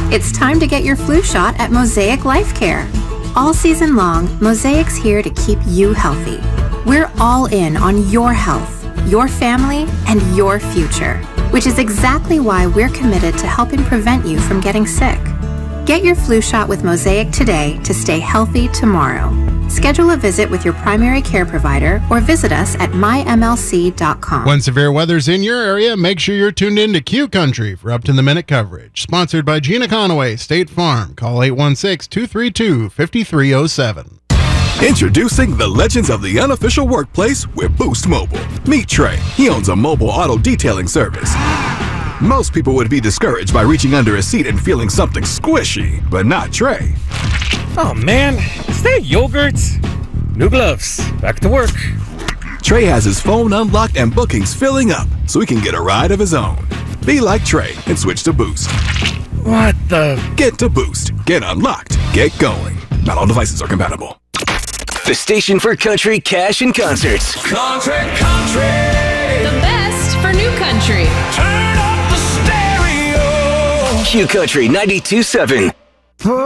It's time to get your flu shot at Mosaic Life Care. All season long, Mosaic's here to keep you healthy. We're all in on your health, your family, and your future, which is exactly why we're committed to helping prevent you from getting sick. Get your flu shot with Mosaic today to stay healthy tomorrow. Schedule a visit with your primary care provider or visit us at mymlc.com. When severe weather's in your area, make sure you're tuned in to Q Country for up-to-the-minute coverage. Sponsored by Gina Conaway, State Farm. Call 816-232-5307. Introducing the legends of the unofficial workplace with Boost Mobile. Meet Trey. He owns a mobile auto detailing service. Most people would be discouraged by reaching under a seat and feeling something squishy, but not Trey. Oh man, is that yogurt? New gloves. Back to work. Trey has his phone unlocked and bookings filling up so he can get a ride of his own. Be like Trey and switch to Boost. What the? Get to Boost. Get unlocked. Get going. Not all devices are compatible. The station for country, cash, and concerts. Country. The best for new country. Turn up the stereo. Q Country 92.7.